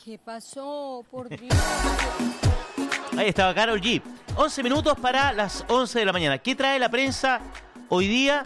¿Qué pasó? Por Dios. Ahí estaba Karol G. 11 minutos para las 11 de la mañana. ¿Qué trae la prensa hoy día?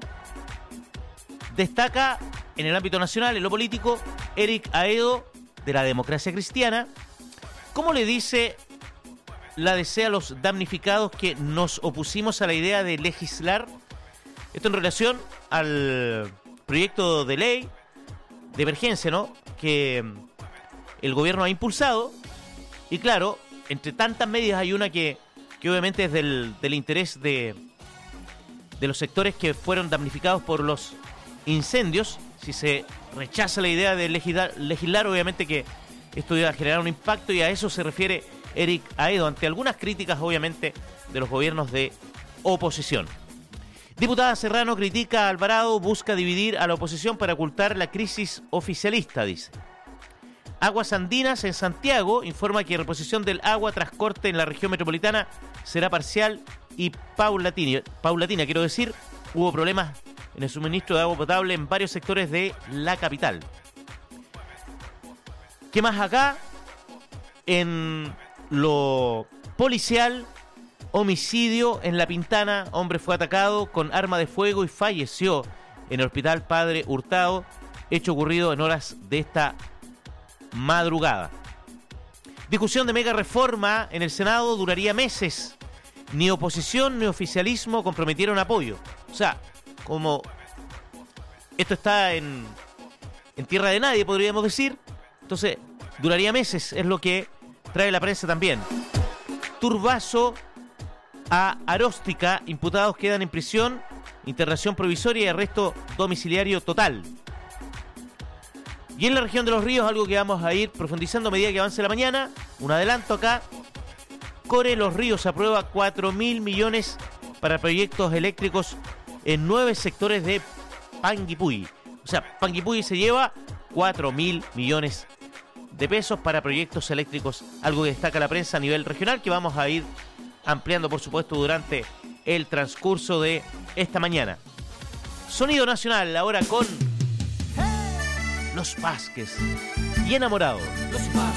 Destaca en el ámbito nacional, en lo político, Eric Aedo, de la Democracia Cristiana. ¿Cómo le dice la DC a los damnificados que nos opusimos a la idea de legislar? Esto en relación al proyecto de ley de emergencia, ¿no?, que el gobierno ha impulsado. Y claro, entre tantas medidas hay una que obviamente es del interés de los sectores que fueron damnificados por los incendios. Si se rechaza la idea de legislar, obviamente que esto iba a generar un impacto, y a eso se refiere Eric Aedo, ante algunas críticas obviamente de los gobiernos de oposición. Diputada Serrano critica a Alvarado, busca dividir a la oposición para ocultar la crisis oficialista, dice. Aguas Andinas en Santiago informa que reposición del agua tras corte en la región metropolitana será parcial y paulatina. Quiero decir, hubo problemas en el suministro de agua potable en varios sectores de la capital. ¿Qué más acá? En lo policial, homicidio en La Pintana. Hombre fue atacado con arma de fuego y falleció en el hospital Padre Hurtado. Hecho ocurrido en horas de esta madrugada. Discusión de mega reforma en el Senado duraría meses. Ni oposición ni oficialismo comprometieron apoyo. O sea, como esto está en tierra de nadie, podríamos decir, entonces duraría meses, es lo que trae la prensa también. Turbazo a Aróstica, imputados quedan en prisión, internación provisoria y arresto domiciliario total. Y en la región de Los Ríos, algo que vamos a ir profundizando a medida que avance la mañana, un adelanto acá. Core Los Ríos aprueba 4.000 millones para proyectos eléctricos en 9 sectores de Panguipulli. O sea, Panguipulli se lleva 4.000 millones de pesos para proyectos eléctricos, algo que destaca la prensa a nivel regional, que vamos a ir ampliando, por supuesto, durante el transcurso de esta mañana. Sonido nacional, ahora con Los Vázquez y Enamorado. Los